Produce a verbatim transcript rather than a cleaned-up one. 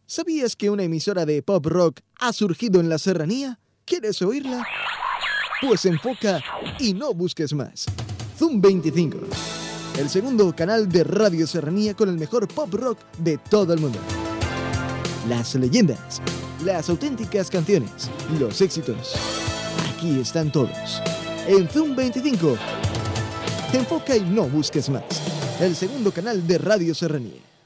¿Sabías que una emisora de pop rock ha surgido en la serranía? ¿Quieres oírla? Pues enfoca y no busques más. Zoom veinticinco, el segundo canal de Radio Serranía con el mejor pop rock de todo el mundo. Las leyendas, las auténticas canciones, los éxitos. Aquí están todos. En Zoom veinticinco. Enfoca y no busques más. El segundo canal de Radio Serranía.